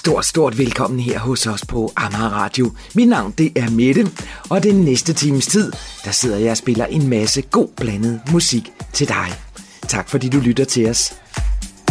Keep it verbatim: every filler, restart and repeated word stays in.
Stort, stort velkommen her hos os på Amager Radio. Mit navn det er Mette, og den næste times tid, der sidder jeg og spiller en masse god blandet musik til dig. Tak fordi du lytter til os.